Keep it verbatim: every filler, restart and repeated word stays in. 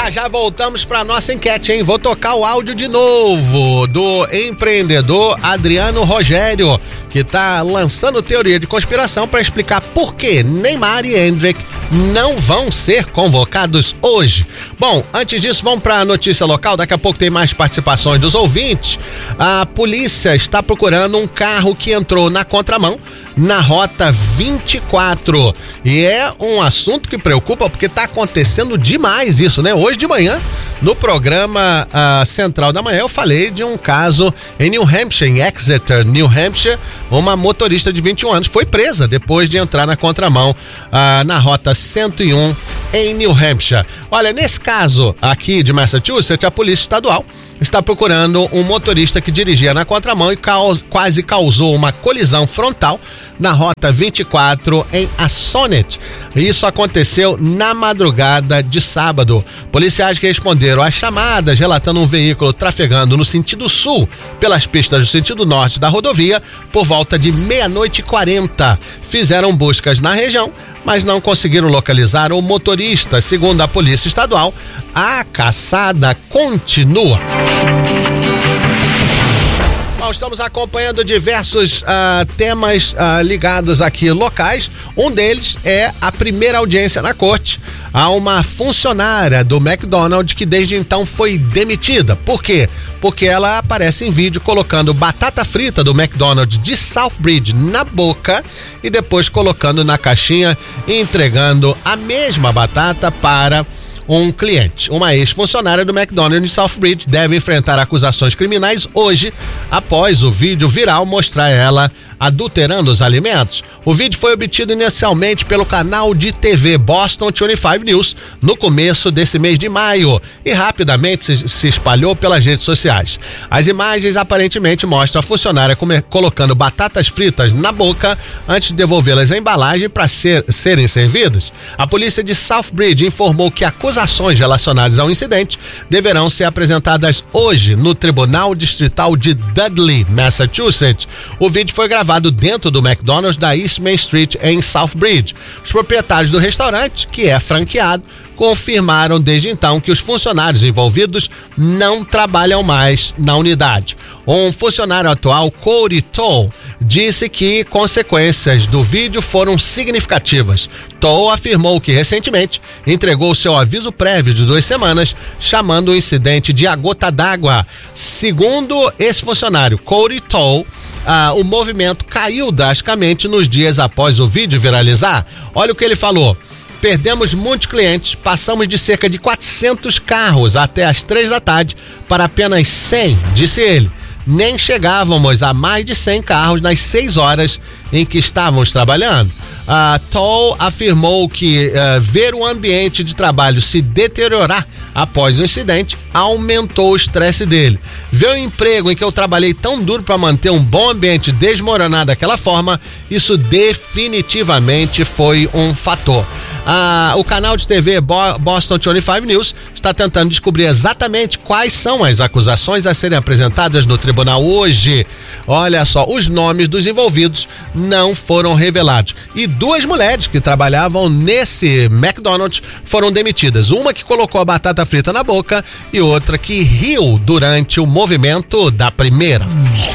Já já voltamos para nossa enquete, hein? Vou tocar o áudio de novo do empreendedor Adriano Rogério, que tá lançando teoria de conspiração para explicar por que Neymar e Endrick não vão ser convocados hoje. Bom, antes disso, vamos para a notícia local. Daqui a pouco tem mais participações dos ouvintes. A polícia está procurando um carro que entrou na contramão na rota vinte e quatro. E é um assunto que preocupa porque tá acontecendo demais isso, né? Hoje de manhã, no programa uh, Central da Manhã, eu falei de um caso em New Hampshire, em Exeter, New Hampshire. Uma motorista de vinte e um anos foi presa depois de entrar na contramão uh, na rota cento e um em New Hampshire. Olha, nesse caso aqui de Massachusetts, a polícia estadual está procurando um motorista que dirigia na contramão e caus, quase causou uma colisão frontal na rota vinte e quatro em Assonet. Isso aconteceu na madrugada de sábado. Policiais que responderam às chamadas relatando um veículo trafegando no sentido sul pelas pistas do sentido norte da rodovia por volta de meia-noite e quarenta. Fizeram buscas na região, mas não conseguiram localizar o motorista. Segundo a polícia estadual, a caçada continua. Bom, estamos acompanhando diversos uh, temas uh, ligados aqui locais. Um deles é a primeira audiência na corte a uma funcionária do McDonald's que desde então foi demitida. Por quê? Porque ela aparece em vídeo colocando batata frita do McDonald's de Southbridge na boca e depois colocando na caixinha e entregando a mesma batata para um cliente. Uma ex-funcionária do McDonald's de Southbridge deve enfrentar acusações criminais hoje, após o vídeo viral mostrar ela adulterando os alimentos. O vídeo foi obtido inicialmente pelo canal de T V Boston vinte e cinco News no começo desse mês de maio e rapidamente se, se espalhou pelas redes sociais. As imagens aparentemente mostram a funcionária come, colocando batatas fritas na boca antes de devolvê-las à embalagem para ser, serem servidas. A polícia de Southbridge informou que acusações relacionadas ao incidente deverão ser apresentadas hoje no Tribunal Distrital de Dudley, Massachusetts. O vídeo foi gravado dentro do McDonald's da East Main Street em Southbridge. Os proprietários do restaurante, que é franqueado, confirmaram desde então que os funcionários envolvidos não trabalham mais na unidade. Um funcionário atual, Cody Toll, disse que consequências do vídeo foram significativas. Toll afirmou que recentemente entregou seu aviso prévio de duas semanas, chamando o incidente de a gota d'água. Segundo esse funcionário, Cody Toll, ah, o movimento caiu drasticamente nos dias após o vídeo viralizar. Olha o que ele falou. Perdemos muitos clientes, passamos de cerca de quatrocentos carros até as três da tarde para apenas cem, disse ele. Nem chegávamos a mais de cem carros nas seis horas em que estávamos trabalhando. Uh, Toll afirmou que uh, ver o ambiente de trabalho se deteriorar após o incidente aumentou o estresse dele. Ver o emprego em que eu trabalhei tão duro para manter um bom ambiente desmoronar daquela forma, isso definitivamente foi um fator. Ah, o canal de T V Bo- Boston vinte e cinco News está tentando descobrir exatamente quais são as acusações a serem apresentadas no tribunal hoje. Olha só, os nomes dos envolvidos não foram revelados. E duas mulheres que trabalhavam nesse McDonald's foram demitidas. Uma que colocou a batata frita na boca e outra que riu durante o movimento da primeira.